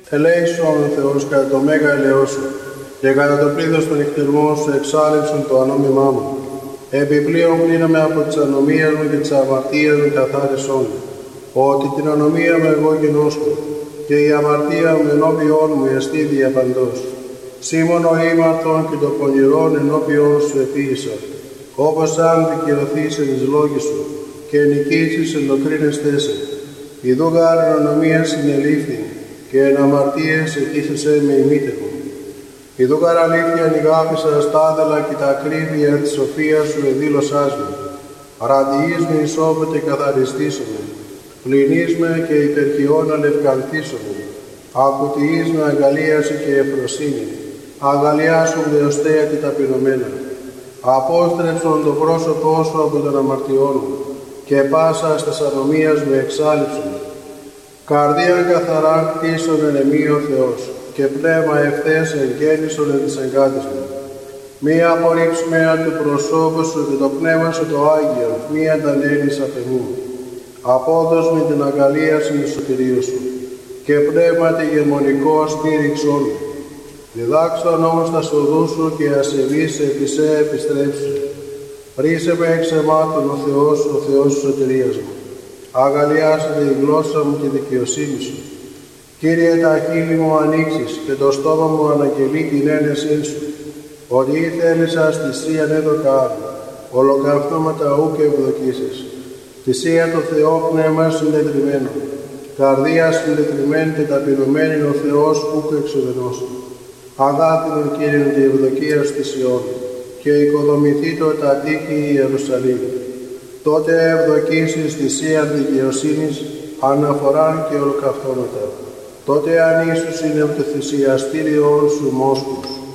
Ελέησον ο Θεός κατά το μέγα ελαιός σου, και κατά το πλήθος των νυχτερμών σου εξάλληψον το ανώμημά μου. Επιπλέον πλύναμε από τις ανομίες μου και τις αμαρτίες μου καθάρισόν μου, ότι την ανομία μου εγώ γινώσκω, και η αμαρτία μου ενώπιόν μου εστί διαπαντός. Σήμον ο ήμαρτον και το πονηρόν ενώπιόν σου επίησα, όπως αν δικαιωθείς εν εις λόγοι σου, και νικήσεις εν το κρίνεστέ σε. Ιδού γάρ εν ανομία συνελήφθη, και εν αμαρτίες εκείσεσαι με ημίτευο. Ιδού γάρ αλήθεια νηγάπησα στάδελα και τα ακρίβεια της σοφίας σου εδήλωσάς με. Παραντιείς με ισόπετε καθαριστήσομαι, πλυνείς με και υπερχιών αλευκανθήσομαι. Ακουτιείς με αγαλίαση και ευφροσύνη, αγαλιάσουν δεοστέα και ταπεινωμένα. Απόστρεψον το πρόσωπό σου από τον αμαρτιών μου, και πάσα στας ανομίας με εξάλληψον. Καρδία καθαρά κτίσον εν εμεί ο Θεός, και πνεύμα ευθές εγγέννησον εν της εγκάτης μου. Μη απορρίψουμε του προσώπου σου και το πνεύμα σου το Άγιο, μη αντανέλεις απ' εμού. Απόδος με την αγαλίαση του σωτηρίου σου, και πνεύμα τη γεμονικό στήριξόν μου. Διδάξον όμως τα σοδού σου και ασεβείς επί σε επιστρέψου. Ρίσε με εξ αιμάτων ο Θεός της σωτηρίας μου. Αγαλιάσετε η γλώσσα μου και δικαιοσύνη σου. Κύριε, τα χείλη μου ανοίξεις και το στόμα μου αναγγελεί την ένεσή σου. Ότι ήθελησας θυσίαν έδωκα άλλο, ολοκαυτώματα ου και ευδοκίσεις. Θυσία το Θεό πνεύμα συντετριμένο, καρδία συντετριμένη και ταπεινωμένη ο Θεός ούκ εξουδενώσου. Αγάπητον Κύριον τη ευδοκία στη Σιών, και οικοδομηθήτω τα τείχη Ιερουσαλήμ. Τότε ευδοκίσεις θυσίαν δικαιοσύνης, αναφοράν και ολοκαυτώματα. Τότε αν Ιησούς είναι το θυσιαστήριον σου μόσχους.